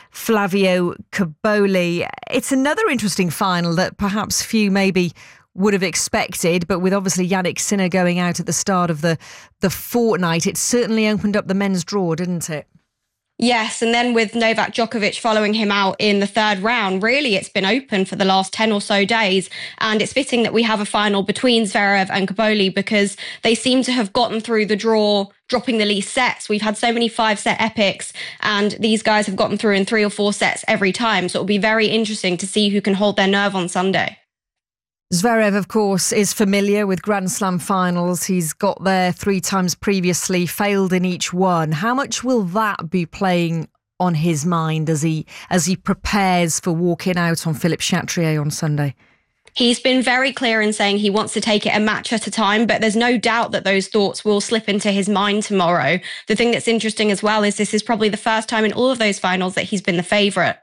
Flavio Cobolli. It's another interesting final that perhaps few maybe would have expected, but with obviously Yannick Sinner going out at the start of the, the fortnight, it certainly opened up the men's draw, didn't it? Yes, and then with Novak Djokovic following him out in the third round, really it's been open for the last ten or so days. And it's fitting that we have a final between Zverev and Cobolli because they seem to have gotten through the draw, dropping the least sets. We've had so many five-set epics, and these guys have gotten through in three or four sets every time. So it'll be very interesting to see who can hold their nerve on Sunday. Zverev, of course, is familiar with Grand Slam finals. He's got there three times previously, failed in each one. How much will that be playing on his mind as he as he prepares for walking out on Philippe Chatrier on Sunday? He's been very clear in saying he wants to take it a match at a time, but there's no doubt that those thoughts will slip into his mind tomorrow. The thing that's interesting as well is this is probably the first time in all of those finals that he's been the favourite.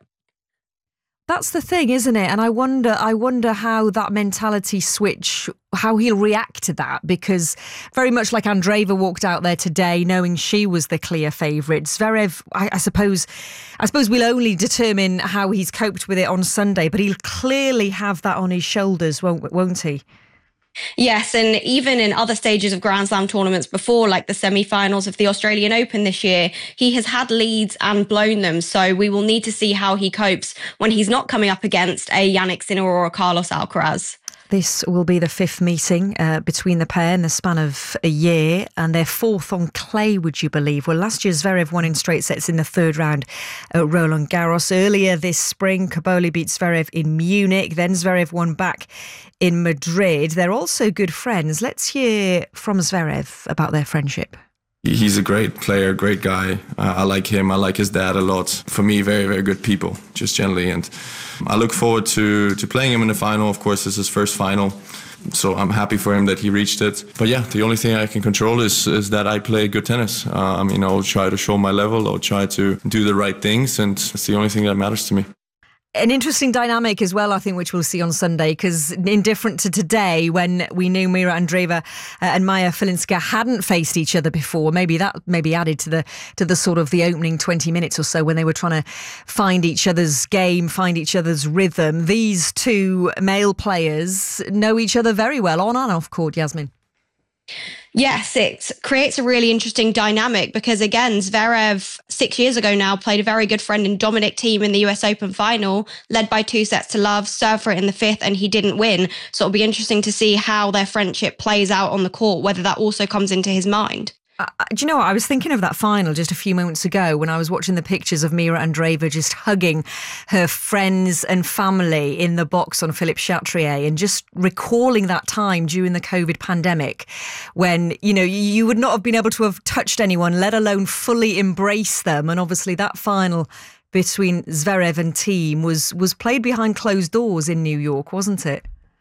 That's the thing, isn't it? And I wonder, I wonder how that mentality switch, how he'll react to that, because very much like Andreeva walked out there today, knowing she was the clear favourite. Zverev, I, I suppose, I suppose we'll only determine how he's coped with it on Sunday, but he'll clearly have that on his shoulders, won't, won't he? Yes, and even in other stages of Grand Slam tournaments before, like the semi-finals of the Australian Open this year, he has had leads and blown them. So we will need to see how he copes when he's not coming up against a Yannick Sinner or a Carlos Alcaraz. This will be the fifth meeting uh, between the pair in the span of a year, and they're fourth on clay, would you believe? Well, last year Zverev won in straight sets in the third round at Roland Garros. Earlier this spring, Cobolli beat Zverev in Munich. Then Zverev won back in Madrid. They're also good friends. Let's hear from Zverev about their friendship. He's a great player, great guy. Uh, I like him. I like his dad a lot. For me, very, very good people, just generally. And I look forward to, to playing him in the final. Of course, it's his first final. So I'm happy for him that he reached it. But yeah, the only thing I can control is is that I play good tennis. Uh, I mean, I'll try to show my level. I'll try to do the right things. And it's the only thing that matters to me. An interesting dynamic as well, I think, which we'll see on Sunday, because indifferent to today, when we knew Mira Andreeva uh, and Maya Falinska hadn't faced each other before, maybe that maybe added to the to the sort of the opening twenty minutes or so when they were trying to find each other's game, find each other's rhythm. These two male players know each other very well on and off court, Yasmin. Yes, it creates a really interesting dynamic because, again, Zverev six years ago now played a very good friend in Dominic Thiem in the U S Open final, led by two sets to love, served for it in the fifth, and he didn't win. So it'll be interesting to see how their friendship plays out on the court, whether that also comes into his mind. Uh, do you know what? I was thinking of that final just a few moments ago when I was watching the pictures of Mira Andreeva just hugging her friends and family in the box on Philippe Chatrier, and just recalling that time during the COVID pandemic when, you know, you would not have been able to have touched anyone, let alone fully embrace them. And obviously that final between Zverev and Thiem was, was played behind closed doors in New York, wasn't it?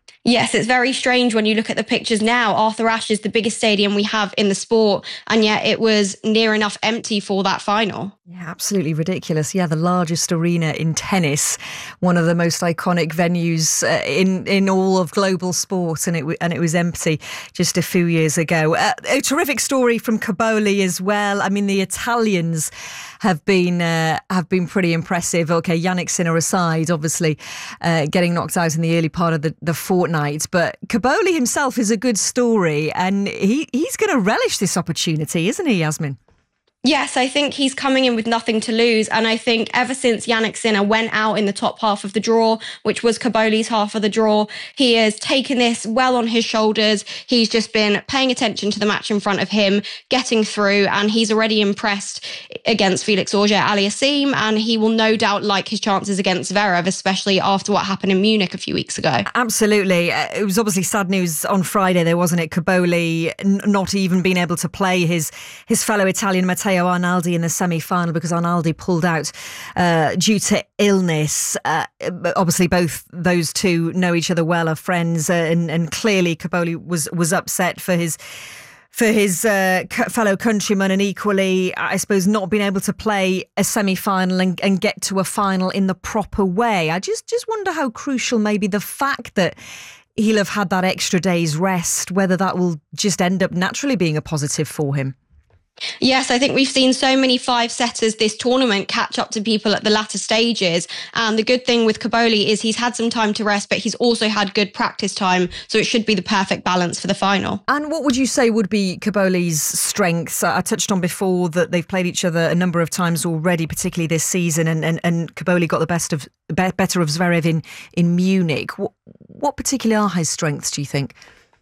Yes, it's very strange when you look at the pictures now. Arthur Ashe is the biggest stadium we have in the sport, and yet it was near enough empty for that final. Yeah, absolutely ridiculous. Yeah, the largest arena in tennis, one of the most iconic venues uh, in in all of global sport, and it w- and it was empty just a few years ago. Uh, a terrific story from Cobolli as well. I mean, the Italians have been uh, have been pretty impressive. Okay, Yannick Sinner aside, obviously uh, getting knocked out in the early part of the, the fortnight, but Cobolli himself is a good story, and he he's going to relish this opportunity, isn't he, Yasmin? Yes, I think he's coming in with nothing to lose. And I think ever since Yannick Sinner went out in the top half of the draw, which was Cobolli's half of the draw, he has taken this well on his shoulders. He's just been paying attention to the match in front of him, getting through, and he's already impressed against Felix Auger-Aliassime, and he will no doubt like his chances against Zverev, especially after what happened in Munich a few weeks ago. Absolutely. It was obviously sad news on Friday, there wasn't it? Cobolli n- not even being able to play his, his fellow Italian Matteo Arnaldi in the semi-final because Arnaldi pulled out uh, due to illness. Uh, obviously, both those two know each other well, are friends, uh, and, and clearly Cobolli was was upset for his for his uh, fellow countrymen, and equally, I suppose, not being able to play a semi-final and, and get to a final in the proper way. I just just wonder how crucial maybe the fact that he'll have had that extra day's rest, whether that will just end up naturally being a positive for him. Yes, I think we've seen so many five-setters this tournament catch up to people at the latter stages. And the good thing with Cobolli is he's had some time to rest, but he's also had good practice time. So it should be the perfect balance for the final. And what would you say would be Cobolli's strengths? I touched on before that they've played each other a number of times already, particularly this season. And, and, and Cobolli got the best of better of Zverev in, in Munich. What, what particularly are his strengths, do you think?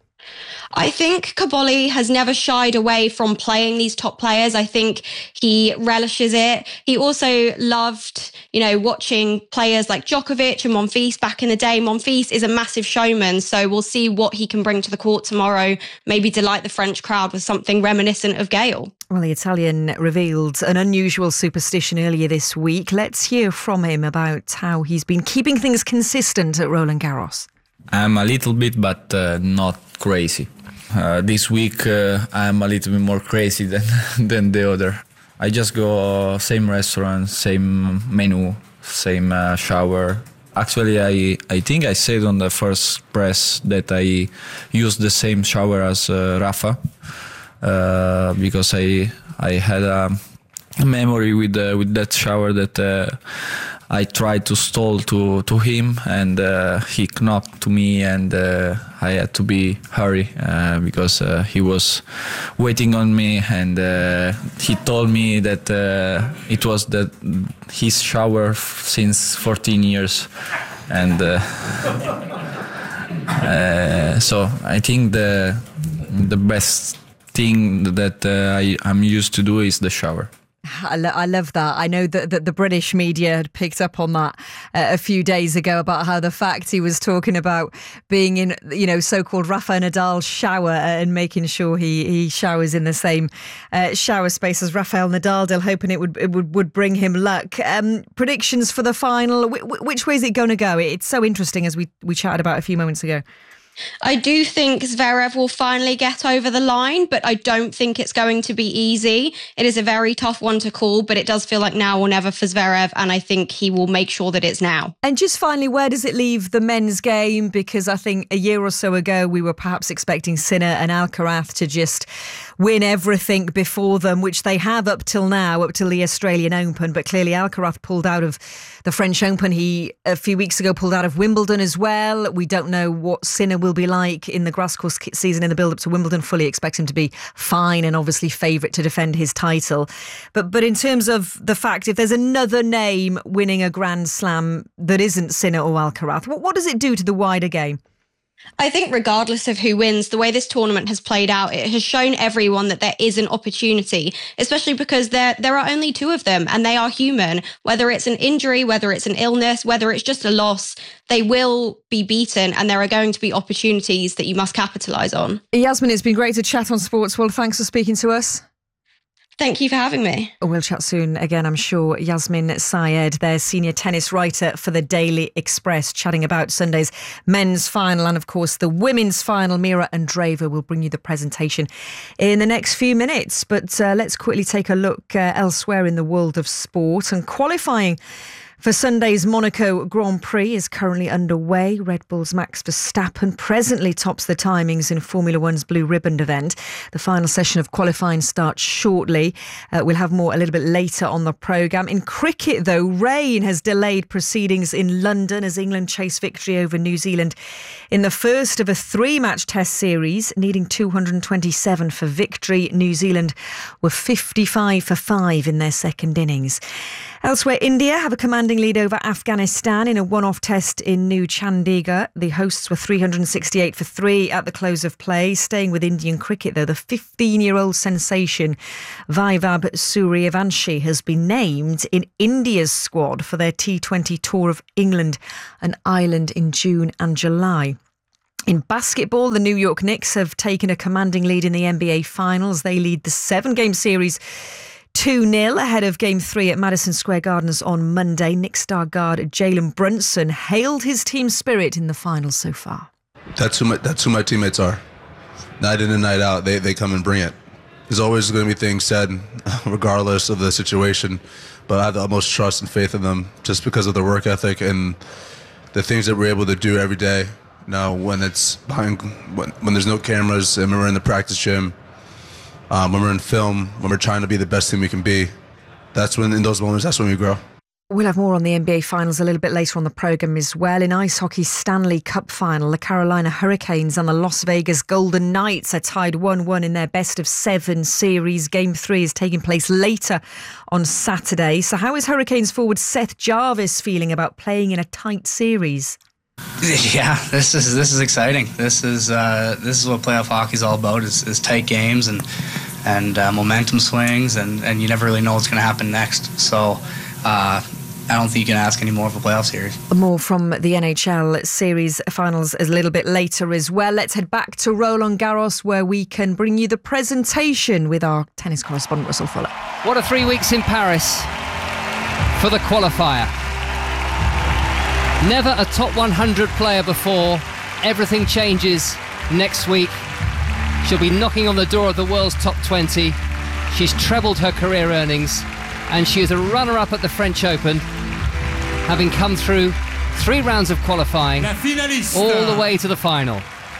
I think Cobolli has never shied away from playing these top players. I think he relishes it. He also loved, you know, watching players like Djokovic and Monfils back in the day. Monfils is a massive showman, so we'll see what he can bring to the court tomorrow. Maybe delight the French crowd with something reminiscent of Gael. Well, the Italian revealed an unusual superstition earlier this week. Let's hear from him about how he's been keeping things consistent at Roland Garros. I'm a little bit, but uh, not crazy. Uh, this week uh, I'm a little bit more crazy than than the other. I just go uh, same restaurant, same menu, same uh, shower. Actually, I I think I said on the first press that I used the same shower as uh, Rafa uh, because I I had a memory with uh, with that shower that. Uh, I tried to stall to, to him, and uh, he knocked to me, and uh, I had to be hurry uh, because uh, he was waiting on me, and uh, he told me that uh, it was that his shower f- since fourteen years, and uh, uh, so I think the the best thing that uh, I, I'm used to do is the shower. I, lo- I love that. I know that, that the British media had picked up on that uh, a few days ago about how the fact he was talking about being in, you know, so-called Rafa Nadal's shower and making sure he, he showers in the same uh, shower space as Rafael Nadal, They're hoping it would it would, would bring him luck. Um, predictions for the final. Wh- which way is it going to go? It's so interesting, as we, we chatted about a few moments ago. I do think Zverev will finally get over the line, but I don't think it's going to be easy. It is a very tough one to call, but it does feel like now or never for Zverev, and I think he will make sure that it's now. And just finally, where does it leave the men's game? Because I think a year or so ago, we were perhaps expecting Sinner and Alcaraz to just win everything before them, which they have up till now, up till the Australian Open. But clearly Alcaraz pulled out of the French Open. He, a few weeks ago, pulled out of Wimbledon as well. We don't know what Sinner will be like in the grass course season in the build-up to Wimbledon. Fully expect him to be fine and obviously favourite to defend his title. But but in terms of the fact, if there's another name winning a Grand Slam that isn't Sinner or Alcaraz, what, what does it do to the wider game? I think regardless of who wins, the way this tournament has played out, it has shown everyone that there is an opportunity, especially because there there are only two of them and they are human. Whether it's an injury, whether it's an illness, whether it's just a loss, they will be beaten and there are going to be opportunities that you must capitalise on. Yasmin, it's been great to chat on Sports World. Thanks for speaking to us. Thank you for having me. We'll chat soon again, I'm sure. Yasmin Syed, their senior tennis writer for the Daily Express, chatting about Sunday's men's final and, of course, the women's final. Mira Andreeva will bring you the presentation in the next few minutes. But uh, let's quickly take a look uh, elsewhere in the world of sport. And qualifying for Sunday's Monaco Grand Prix is currently underway. Red Bull's Max Verstappen presently tops the timings in Formula One's Blue Ribbon event. The final session of qualifying starts shortly. Uh, we'll have more a little bit later on the programme. In cricket, though, rain has delayed proceedings in London as England chase victory over New Zealand in the first of a three-match test series, needing two hundred twenty-seven for victory. New Zealand were fifty-five for five in their second innings. Elsewhere, India have a commanding lead over Afghanistan in a one-off test in New Chandigarh. The hosts were three hundred sixty-eight for three at the close of play. Staying with Indian cricket, though, the fifteen-year-old sensation Vaibhav Suryavanshi has been named in India's squad for their T twenty tour of England and Ireland in June and July. In basketball, the New York Knicks have taken a commanding lead in the N B A Finals. They lead the seven-game series two nil ahead of Game three at Madison Square Gardens on Monday. Knicks star guard Jalen Brunson hailed his team's spirit in the finals so far. That's who my, that's who my teammates are. Night in and night out, they, they come and bring it. There's always going to be things said, regardless of the situation, but I have the utmost trust and faith in them just because of their work ethic and the things that we're able to do every day. Now, when it's behind, when, when there's no cameras and we're in the practice gym, Um, when we're in film, when we're trying to be the best team we can be, that's when, in those moments, that's when we grow. We'll have more on the N B A Finals a little bit later on the programme as well. In ice hockey Stanley Cup final, the Carolina Hurricanes and the Las Vegas Golden Knights are tied one one in their best of seven series. Game three is taking place later on Saturday. So how is Hurricanes forward Seth Jarvis feeling about playing in a tight series? Yeah, this is this is exciting. This is uh, this is what playoff hockey is all about: is, is tight games and and uh, momentum swings, and, and you never really know what's going to happen next. So uh, I don't think you can ask any more of a playoff series. More from the N H L series finals a little bit later as well. Let's head back to Roland Garros, where we can bring you the presentation with our tennis correspondent Russell Fuller. What a three weeks in Paris for the qualifier. Never a top one hundred player before. Everything changes next week. She'll be knocking on the door of the world's top twenty. She's trebled her career earnings, and she is a runner-up at the French Open, having come through three rounds of qualifying, all the way to the final.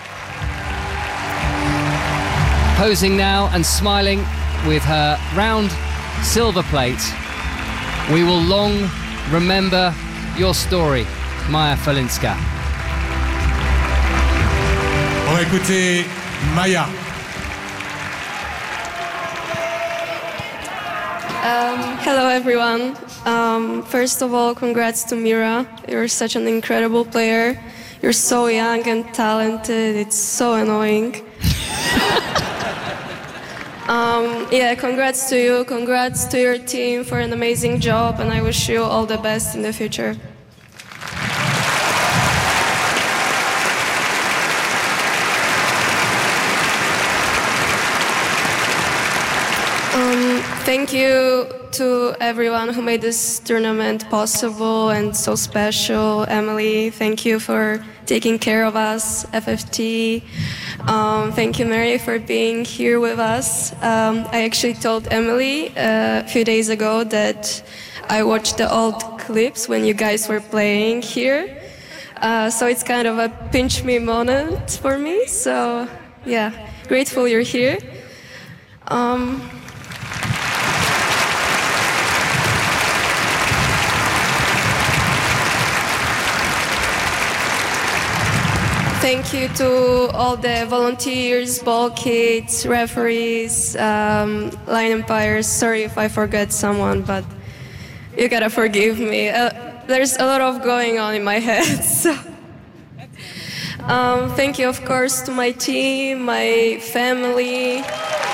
Posing now and smiling with her round silver plate. We will long remember your story, Maya Falinska. On va écouter Maya. Um, hello everyone. Um, first of all, congrats to Mira. You're such an incredible player. You're so young and talented. It's so annoying. um, yeah, congrats to you. Congrats to your team for an amazing job, and I wish you all the best in the future. Thank you to everyone who made this tournament possible and so special. Emily, thank you for taking care of us. F F T. Um, thank you, Mary, for being here with us. Um, I actually told Emily uh, a few days ago that I watched the old clips when you guys were playing here. Uh, so it's kind of a pinch me moment for me. So yeah, grateful you're here. Um, Thank you to all the volunteers, ball kids, referees, um, line umpires. Sorry if I forget someone, but you gotta forgive me. Uh, there's a lot of going on in my head. So. Um, thank you, of course, to my team, my family.